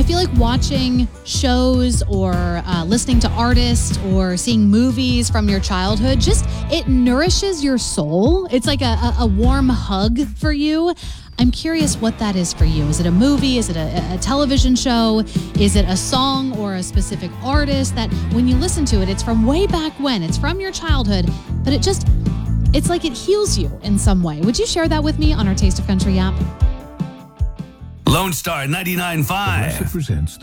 feel like watching shows or listening to artists or seeing movies from your childhood, it nourishes your soul. It's like a warm hug for you. I'm curious what that is for you. Is it a movie? Is it a television show? Is it a song or a specific artist that when you listen to it, it's from way back when, it's from your childhood, but it's like it heals you in some way. Would you share that with me on our Taste of Country app? Lone Star 99.5 presents